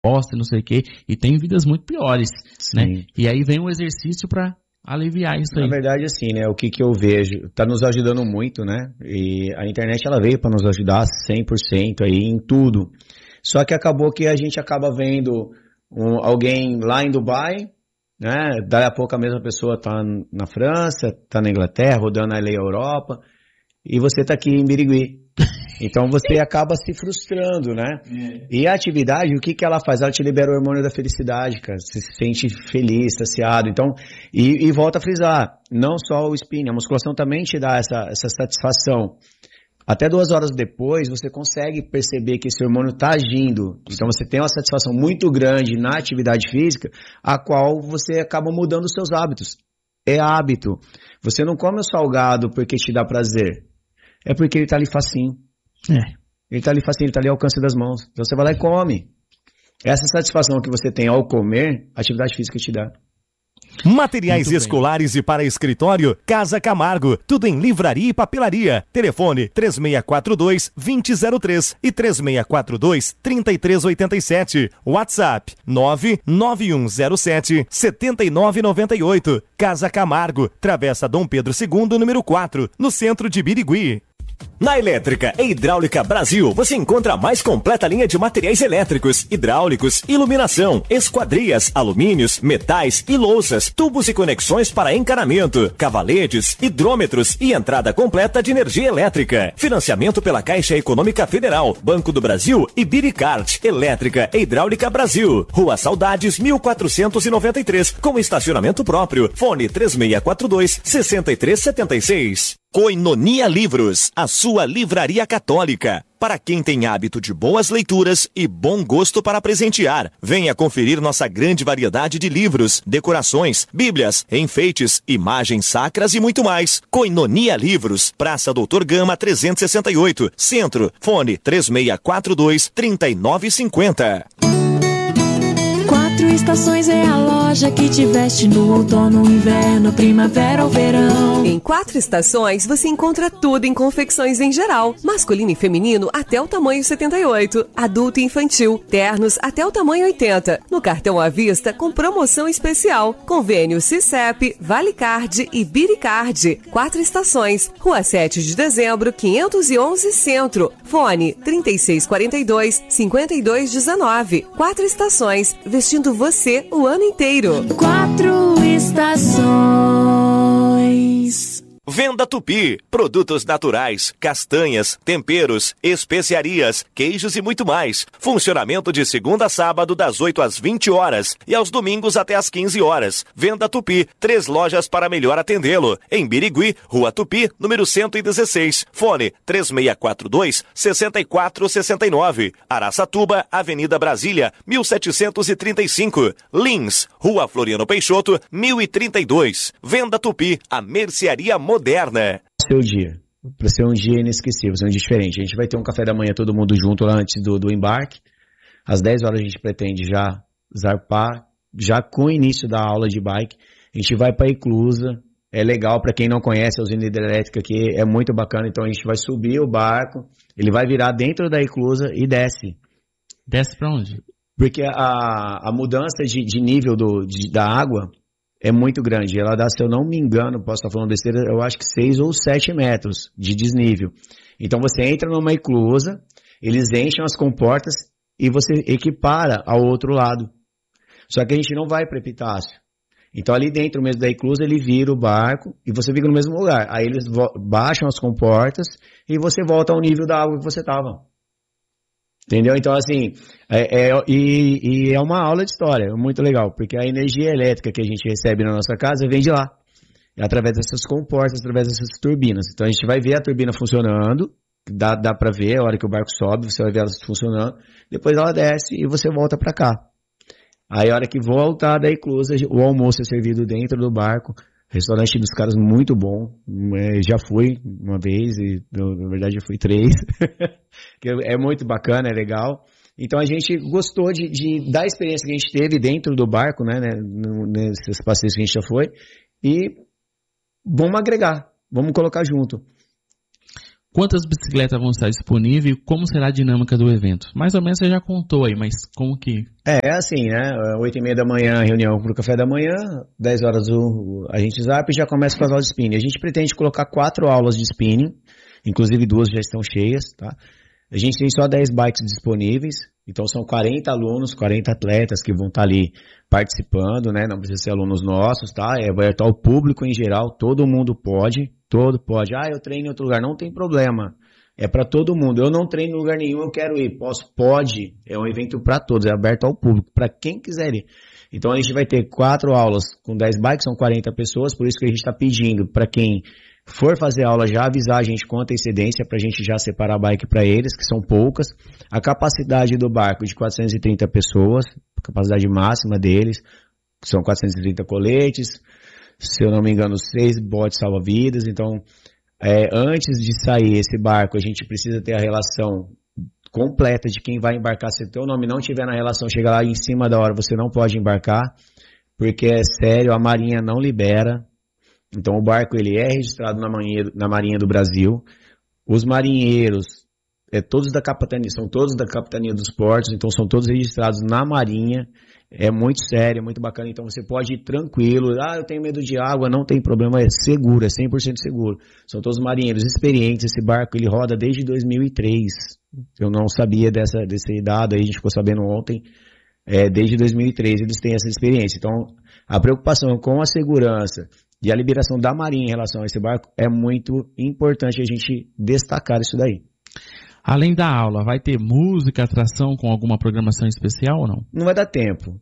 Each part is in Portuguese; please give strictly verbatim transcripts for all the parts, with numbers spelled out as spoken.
bosta, não sei o quê, e tem vidas muito piores, Sim. né? E aí vem um exercício para aliviar isso aí. Na verdade, assim, né, o que que eu vejo, tá nos ajudando muito, né, e a internet ela veio para nos ajudar cem por cento aí em tudo, só que acabou que a gente acaba vendo um, alguém lá em Dubai, né, daí a pouco a mesma pessoa tá na França, tá na Inglaterra, rodando ali a Europa, e você tá aqui em Birigui. Então você acaba se frustrando, né? É. E a atividade, o que que ela faz? Ela te libera o hormônio da felicidade, cara. Você se sente feliz, saciado. Então, e, e volta a frisar, não só o spinning, a musculação também te dá essa, essa satisfação. Até duas horas depois, você consegue perceber que esse hormônio está agindo. Então você tem uma satisfação muito grande na atividade física, a qual você acaba mudando os seus hábitos. É hábito. Você não come o salgado porque te dá prazer. É porque ele tá ali facinho. É. Ele tá ali facinho, ele tá ali ao alcance das mãos. Então você vai lá e come. Essa satisfação que você tem ao comer, a atividade física te dá. Materiais Muito escolares bem. E para escritório, Casa Camargo. Tudo em livraria e papelaria. Telefone três seis quatro dois, dois zero zero três e três seis quatro dois, três três oito sete. WhatsApp nove nove um zero sete, sete nove nove oito. Casa Camargo. Travessa Dom Pedro segundo, número quatro, no centro de Birigui. Na Elétrica e Hidráulica Brasil, você encontra a mais completa linha de materiais elétricos, hidráulicos, iluminação, esquadrias, alumínios, metais e louças, tubos e conexões para encanamento, cavaletes, hidrômetros e entrada completa de energia elétrica. Financiamento pela Caixa Econômica Federal, Banco do Brasil e Biricard. Elétrica e Hidráulica Brasil. Rua Saudades, mil quatrocentos e noventa e três, com estacionamento próprio. Fone três seis quatro dois, seis três sete seis. Koinonia Livros, a sua livraria católica. Para quem tem hábito de boas leituras e bom gosto para presentear, venha conferir nossa grande variedade de livros, decorações, bíblias, enfeites, imagens sacras e muito mais. Koinonia Livros, Praça Doutor Gama trezentos e sessenta e oito, Centro, fone três seis quatro dois, três nove cinco zero. Quatro Estações é a loja que te veste no outono, inverno, primavera ou verão. Em Quatro Estações você encontra tudo em confecções em geral, masculino e feminino até o tamanho setenta e oito, adulto e infantil, ternos até o tamanho oitenta, no cartão à vista com promoção especial, convênio Cicep, Valicard e Biricard. Quatro Estações, Rua sete de dezembro, quinhentos e onze Centro, fone trinta e seis quarenta e dois, cinquenta e dois dezenove. Quatro Estações, vestindo você o ano inteiro. Quatro Estações. Venda Tupi, produtos naturais, castanhas, temperos, especiarias, queijos e muito mais. Funcionamento de segunda a sábado das oito às vinte horas e aos domingos até às quinze horas. Venda Tupi, três lojas para melhor atendê-lo. Em Birigui, Rua Tupi, número cento e dezesseis. Fone três seis quatro dois, seis quatro seis nove. Araçatuba, Avenida Brasília, mil setecentos e trinta e cinco. Lins, Rua Floriano Peixoto, mil e trinta e dois. Venda Tupi, a mercearia moderna. Seu dia, para ser um dia inesquecível, ser um dia diferente. A gente vai ter um café da manhã todo mundo junto lá antes do, do embarque. Às dez horas a gente pretende já zarpar, já com o início da aula de bike. A gente vai para a Iclusa. É legal para quem não conhece a usina hidrelétrica aqui, é muito bacana. Então a gente vai subir o barco, ele vai virar dentro da Iclusa e desce. Desce para onde? Porque a, a mudança de, de nível do, de, da água é muito grande. Ela dá, se eu não me engano, posso estar falando besteira, eu acho que seis ou sete metros de desnível. Então você entra numa eclusa, eles enchem as comportas e você equipara ao outro lado. Só que a gente não vai para Epitácio. Então ali dentro mesmo da eclusa ele vira o barco e você fica no mesmo lugar. Aí eles baixam as comportas e você volta ao nível da água que você estava. Entendeu? Então, assim, é, é, e, e é uma aula de história, é muito legal, porque a energia elétrica que a gente recebe na nossa casa vem de lá, através dessas comportas, através dessas turbinas. Então, a gente vai ver a turbina funcionando, dá, dá pra ver a hora que o barco sobe, você vai ver ela funcionando, depois ela desce e você volta pra cá. Aí, a hora que voltar da eclusa, o almoço é servido dentro do barco. Restaurante dos caras muito bom, é, já fui uma vez, e na verdade já fui três, é muito bacana, é legal. Então a gente gostou de, de, da experiência que a gente teve dentro do barco, né, né, nesses passeios que a gente já foi, e vamos agregar, vamos colocar junto. Quantas bicicletas vão estar disponíveis e como será a dinâmica do evento? Mais ou menos você já contou aí, mas como que... É, é assim, né? oito e meia da manhã, reunião para o café da manhã, dez horas o, a gente zap e já começa com as aulas de spinning. A gente pretende colocar quatro aulas de spinning, inclusive duas já estão cheias, tá? A gente tem só dez bikes disponíveis, então são quarenta alunos, quarenta atletas que vão estar ali participando, né? Não precisa ser alunos nossos, tá? É aberto ao público em geral, todo mundo pode, todo pode. Ah, eu treino em outro lugar, não tem problema. É para todo mundo. Eu não treino em lugar nenhum, eu quero ir. Posso? Pode. É um evento para todos, é aberto ao público, para quem quiser ir. Então a gente vai ter quatro aulas com dez bikes, são quarenta pessoas, por isso que a gente está pedindo para quem for fazer aula já avisar a gente com antecedência para a gente já separar a bike para eles, que são poucas. A capacidade do barco de quatrocentas e trinta pessoas, a capacidade máxima deles, são quatrocentos e trinta coletes, se eu não me engano, seis botes salva-vidas. Então, é, antes de sair esse barco, a gente precisa ter a relação completa de quem vai embarcar. Se o teu nome não tiver na relação, chega lá em cima da hora, você não pode embarcar, porque é sério, a Marinha não libera. Então o barco ele é registrado na Marinha, na Marinha do Brasil. Os marinheiros, é, todos da capitania, são todos da Capitania dos Portos, então são todos registrados na Marinha. É muito sério, é muito bacana, então você pode ir tranquilo. Ah, eu tenho medo de água, não tem problema, é seguro, é cem por cento seguro. São todos marinheiros experientes, esse barco ele roda desde dois mil e três. Eu não sabia dessa, desse dado aí, a gente ficou sabendo ontem. É, desde dois mil e três eles têm essa experiência. Então, a preocupação com a segurança e a liberação da Marinha em relação a esse barco é muito importante a gente destacar isso daí. Além da aula, vai ter música, atração com alguma programação especial ou não? Não vai dar tempo.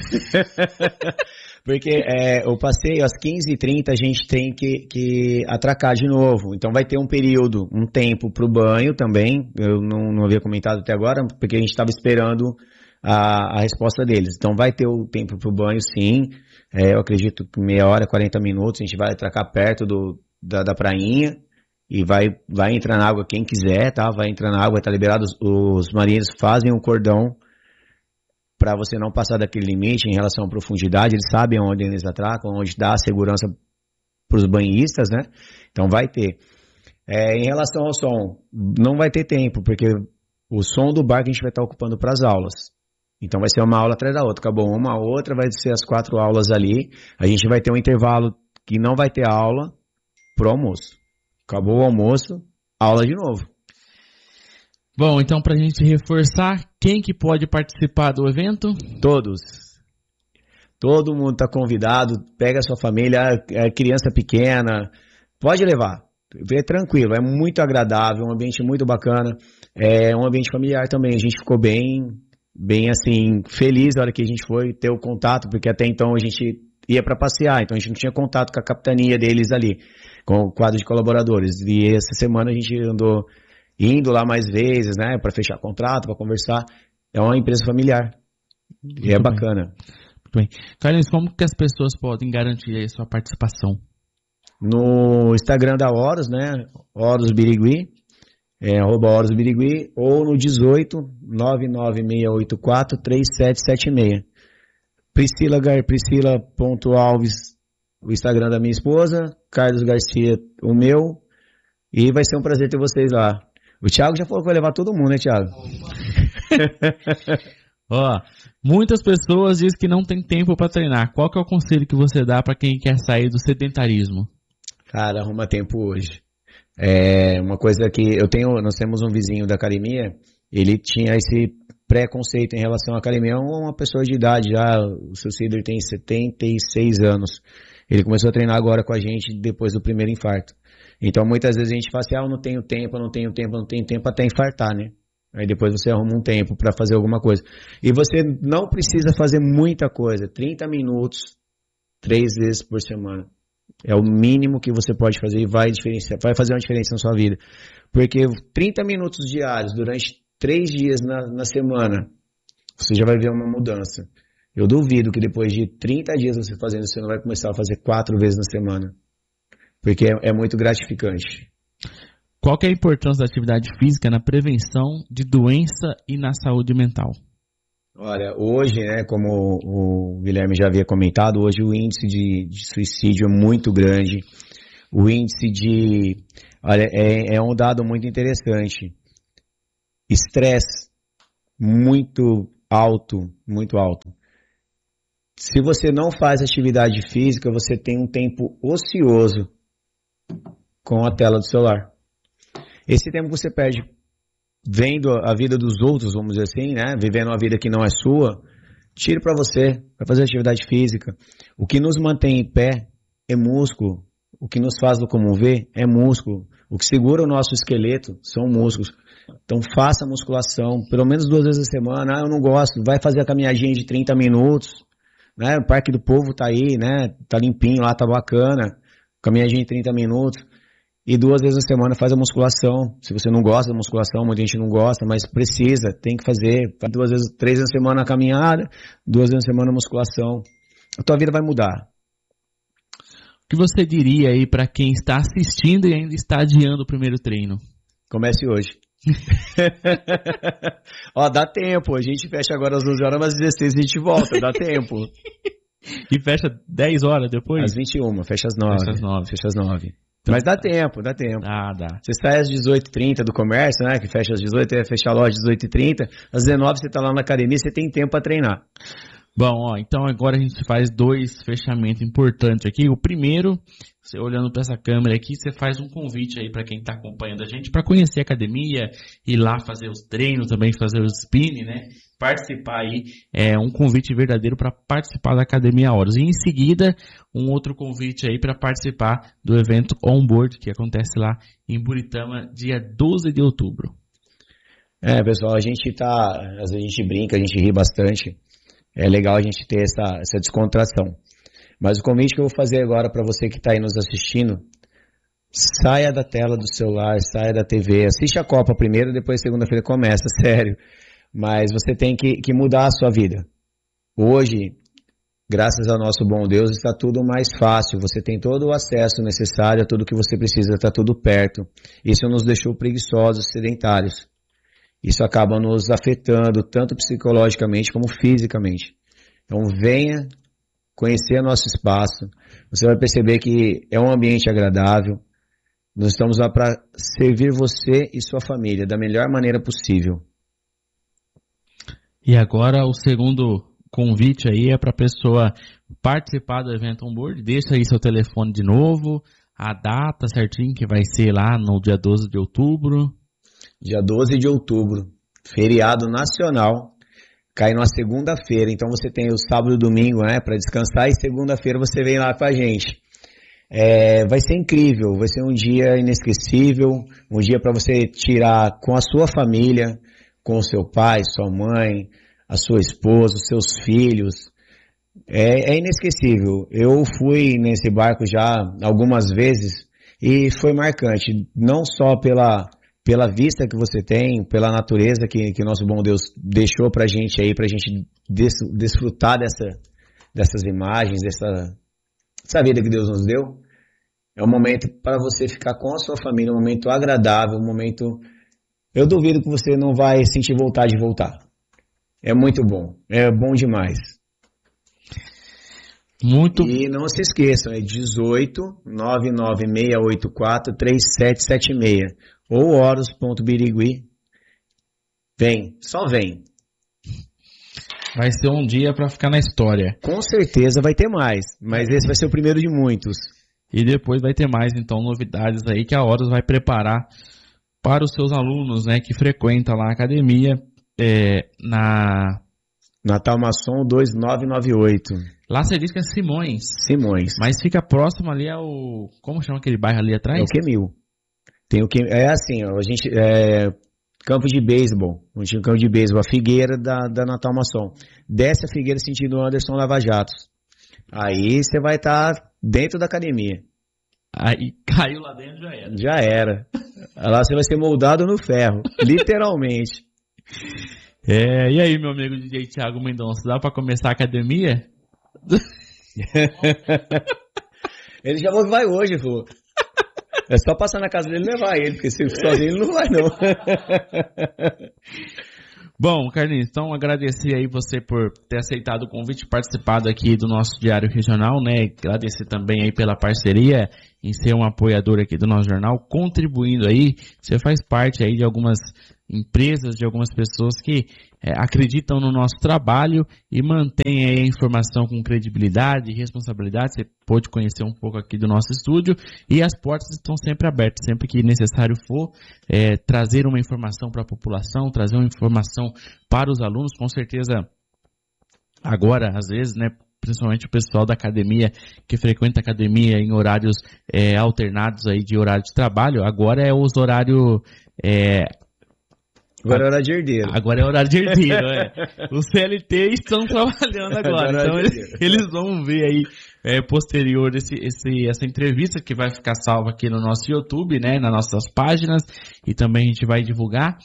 Porque é, o passeio às quinze e trinta a gente tem que, que atracar de novo. Então vai ter um período, um tempo para o banho também. Eu não, não havia comentado até agora, porque a gente estava esperando a, a resposta deles. Então vai ter o tempo para o banho, sim. É, eu acredito que meia hora, quarenta minutos, a gente vai atracar perto do, da, da prainha. E vai, vai entrar na água quem quiser, tá? Vai entrar na água, tá liberado. Os, os marinheiros fazem um cordão para você não passar daquele limite em relação à profundidade. Eles sabem onde eles atracam, onde dá a segurança para os banhistas, né? Então vai ter. É, em relação ao som, não vai ter tempo, porque o som do barco a gente vai estar ocupando para as aulas. Então vai ser uma aula atrás da outra. Acabou uma, outra vai ser as quatro aulas ali. A gente vai ter um intervalo que não vai ter aula pro almoço. Acabou o almoço, aula de novo. Bom, então pra gente reforçar, quem que pode participar do evento? Todos. Todo mundo está convidado, pega a sua família, é criança pequena, pode levar. É tranquilo, é muito agradável, um ambiente muito bacana, é um ambiente familiar também. A gente ficou bem, bem assim, feliz na hora que a gente foi ter o contato, porque até então a gente ia para passear, então a gente não tinha contato com a capitania deles ali, com o quadro de colaboradores. E essa semana a gente andou indo lá mais vezes, né, para fechar contrato, para conversar. É uma empresa familiar. Muito e é bem. bacana. Muito bem. Carlinhos, como que as pessoas podem garantir aí a sua participação? No Instagram da Horus, né, Horus Birigui, é, arroba Horus Birigui, ou no dezoito, nove nove seis oito quatro, três sete sete seis. Priscila, Priscila.alves, o Instagram da minha esposa, Carlos Garcia, o meu, e vai ser um prazer ter vocês lá. O Thiago já falou que vai levar todo mundo, né, Thiago? Ó, muitas pessoas dizem que não tem tempo para treinar. Qual que é o conselho que você dá para quem quer sair do sedentarismo? Cara, arruma tempo hoje. É uma coisa que eu tenho, nós temos um vizinho da academia, ele tinha esse preconceito em relação à academia. É uma pessoa de idade já, o seu Cider tem setenta e seis anos. Ele começou a treinar agora com a gente depois do primeiro infarto. Então muitas vezes a gente fala assim, ah, eu não tenho tempo, eu não tenho tempo, eu não tenho tempo até infartar, né? Aí depois você arruma um tempo para fazer alguma coisa. E você não precisa fazer muita coisa. trinta minutos, três vezes por semana. É o mínimo que você pode fazer e vai, diferenciar, vai fazer uma diferença na sua vida. Porque trinta minutos diários durante três dias na, na semana, você já vai ver uma mudança. Eu duvido que depois de trinta dias você fazendo, você não vai começar a fazer quatro vezes na semana. Porque é, é muito gratificante. Qual que é a importância da atividade física na prevenção de doença e na saúde mental? Olha, hoje, né, como o Guilherme já havia comentado, hoje o índice de, de suicídio é muito grande. o índice de... Olha, é, é um dado muito interessante. Estresse muito alto, muito alto. Se você não faz atividade física, você tem um tempo ocioso com a tela do celular. Esse tempo que você perde vendo a vida dos outros, vamos dizer assim, né? Vivendo uma vida que não é sua, tire para você, para fazer atividade física. O que nos mantém em pé é músculo. O que nos faz locomover é músculo. O que segura o nosso esqueleto são músculos. Então faça musculação, pelo menos duas vezes a semana. Ah, eu não gosto, vai fazer a caminhadinha de trinta minutos, né? O Parque do Povo tá aí, né? Tá limpinho lá, tá bacana. Caminhadinha de trinta minutos. E duas vezes a semana faz a musculação. Se você não gosta da musculação, muita gente não gosta, mas precisa, tem que fazer. Duas vezes, três vezes a semana a caminhada, duas vezes a semana a musculação. A tua vida vai mudar. O que você diria aí para quem está assistindo e ainda está adiando o primeiro treino? Comece hoje. Ó, dá tempo. A gente fecha agora às doze horas, mas às dezesseis a gente volta. Dá tempo. E fecha dez horas depois? Às vinte e uma, fecha às nove. Fecha às nove. Fecha às nove. Então, mas dá tempo, dá tempo. Ah, dá. Você sai às dezoito e trinta do comércio, né? Que fecha às dezoito, é fechar a loja às dezoito e trinta. Às dezenove você tá lá na academia, você tem tempo para treinar. Bom, ó, então agora a gente faz dois fechamentos importantes aqui. O primeiro, você olhando para essa câmera aqui, você faz um convite aí para quem está acompanhando a gente para conhecer a academia, ir lá fazer os treinos, também fazer o spinning, né? Participar aí, é um convite verdadeiro para participar da Academia Horus. E em seguida, um outro convite aí para participar do evento Onboard, que acontece lá em Buritama, dia doze de outubro. É, pessoal, a gente tá, às vezes a gente brinca, a gente ri bastante. É legal a gente ter essa, essa descontração. Mas o convite que eu vou fazer agora para você que está aí nos assistindo, saia da tela do celular, saia da T V, assiste a Copa primeiro, depois segunda-feira começa, sério. Mas você tem que, que mudar a sua vida. Hoje, graças ao nosso bom Deus, está tudo mais fácil. Você tem todo o acesso necessário a tudo que você precisa, está tudo perto. Isso nos deixou preguiçosos, sedentários. Isso acaba nos afetando tanto psicologicamente como fisicamente. Então venha conhecer nosso espaço. Você vai perceber que é um ambiente agradável. Nós estamos lá para servir você e sua família da melhor maneira possível. E agora o segundo convite aí é para a pessoa participar do evento Onboard. Deixa aí seu telefone de novo, a data certinho que vai ser lá no dia doze de outubro. Dia doze de outubro, feriado nacional, cai numa segunda-feira, então você tem o sábado e o domingo, né, para descansar, e segunda-feira você vem lá com a gente. É, vai ser incrível, vai ser um dia inesquecível, um dia para você tirar com a sua família, com o seu pai, sua mãe, a sua esposa, os seus filhos. É, é inesquecível. Eu fui nesse barco já algumas vezes e foi marcante, não só pela... pela vista que você tem, pela natureza que, que nosso bom Deus deixou pra gente aí, pra gente des, desfrutar dessa, dessas imagens, dessa, dessa vida que Deus nos deu. É um momento para você ficar com a sua família, um momento agradável, um momento... Eu duvido que você não vai sentir vontade de voltar. É muito bom, é bom demais. Muito. E não se esqueçam, é dezoito, nove nove seis oito quatro, três sete sete seis. Ou horus ponto birigui. Vem, só vem. Vai ser um dia para ficar na história. Com certeza vai ter mais, mas esse vai ser o primeiro de muitos. E depois vai ter mais, então, novidades aí que a Horus vai preparar para os seus alunos, né, que frequentam lá a academia, é, na... Natal Maçom dois nove nove oito. Lá você diz que é Simões. Simões. Mas fica próximo ali ao... Como chama aquele bairro ali atrás? É o Quemil. Tem o que é assim, ó, a gente é, campo de beisebol, um time campo de beisebol, a Figueira da, da Natal Maçom. Desce a Figueira sentido Anderson Lava Jatos. Aí você vai estar tá dentro da academia. Aí caiu lá dentro, já era. Já era. Lá você vai ser moldado no ferro, literalmente. É, e aí, meu amigo D J Thiago Mendonça, dá pra começar a academia? Ele já vai hoje, pô. É só passar na casa dele e levar ele, porque se sozinho ele não vai, não. Bom, Carlinhos, então agradecer aí você por ter aceitado o convite, participado aqui do nosso Diário Regional, né? Agradecer também aí pela parceria em ser um apoiador aqui do nosso jornal, contribuindo aí. Você faz parte aí de algumas empresas, de algumas pessoas que é, acreditam no nosso trabalho e mantêm aí a informação com credibilidade e responsabilidade. Você pode conhecer um pouco aqui do nosso estúdio e as portas estão sempre abertas, sempre que necessário for, é, trazer uma informação para a população, trazer uma informação para os alunos, com certeza agora, às vezes, né, principalmente o pessoal da academia, que frequenta a academia em horários é, alternados aí de horário de trabalho, agora é os horários... É, Agora é horário de herdeiro. Agora é horário de herdeiro, é. Os C L T estão trabalhando agora, agora então eles, eles vão ver aí é, posterior esse, esse, essa entrevista que vai ficar salva aqui no nosso YouTube, né, nas nossas páginas, e também a gente vai divulgar.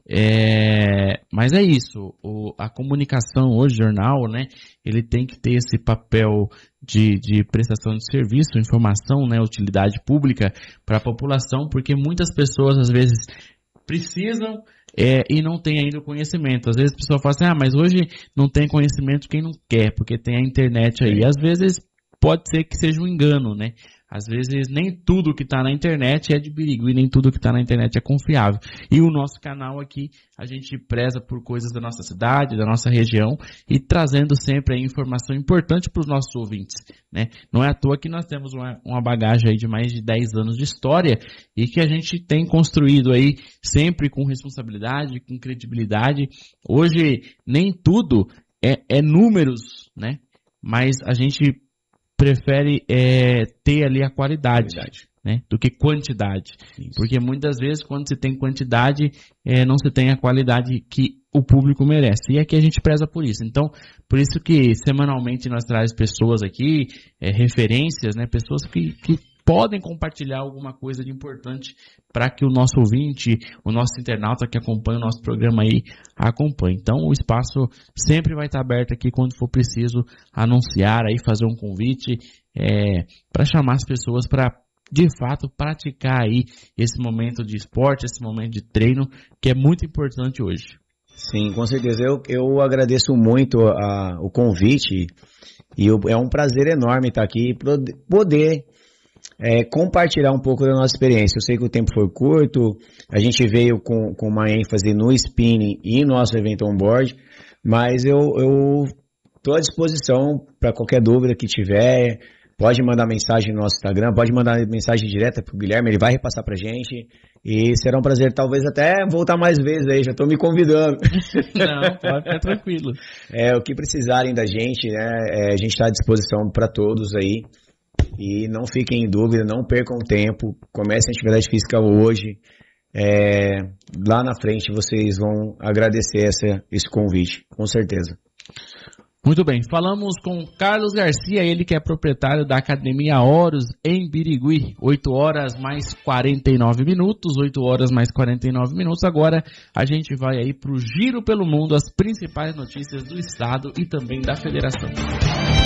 É, mas é isso, o, a comunicação hoje, jornal, né, ele tem que ter esse papel de, de prestação de serviço, informação, né, utilidade pública para a população, porque muitas pessoas às vezes precisam é, e não tem ainda o conhecimento. Às vezes a pessoa fala assim, ah, mas hoje não tem conhecimento quem não quer, porque tem a internet aí. Às vezes pode ser que seja um engano, né? Às vezes nem tudo que está na internet é de Birigui, nem tudo que está na internet é confiável. E o nosso canal aqui, a gente preza por coisas da nossa cidade, da nossa região, e trazendo sempre a informação importante para os nossos ouvintes, né? Não é à toa que nós temos uma, uma bagagem aí de mais de dez anos de história e que a gente tem construído aí sempre com responsabilidade, com credibilidade. Hoje nem tudo é, é números, né? Mas a gente prefere é, ter ali a qualidade, qualidade. Né, do que quantidade. Isso. Porque muitas vezes quando se tem quantidade, é, não se tem a qualidade que o público merece. E aqui a gente preza por isso. Então, por isso que semanalmente nós trazemos pessoas aqui, é, referências, né, pessoas que, que podem compartilhar alguma coisa de importante para que o nosso ouvinte, o nosso internauta que acompanha o nosso programa aí, acompanhe. Então, o espaço sempre vai estar aberto aqui quando for preciso anunciar, aí fazer um convite é, para chamar as pessoas para, de fato, praticar aí esse momento de esporte, esse momento de treino, que é muito importante hoje. Sim, com certeza. Eu, eu agradeço muito a, o convite e eu, é um prazer enorme estar aqui e poder... É, compartilhar um pouco da nossa experiência. Eu sei que o tempo foi curto, a gente veio com, com uma ênfase no spinning e nosso evento on-board, mas eu estou à disposição para qualquer dúvida que tiver. Pode mandar mensagem no nosso Instagram, pode mandar mensagem direta para o Guilherme, ele vai repassar para a gente e será um prazer, talvez até voltar mais vezes aí, já estou me convidando. Não, pode ficar tranquilo. É, o que precisarem da gente, né, é, a gente está à disposição para todos aí. E não fiquem em dúvida, não percam tempo, comecem a atividade física hoje. É, lá na frente vocês vão agradecer essa, esse convite, com certeza. Muito bem, falamos com Carlos Garcia, ele que é proprietário da Academia Horus em Birigui. oito horas mais quarenta e nove minutos, oito horas mais quarenta e nove minutos. Agora a gente vai aí para o Giro pelo Mundo, as principais notícias do estado e também da federação.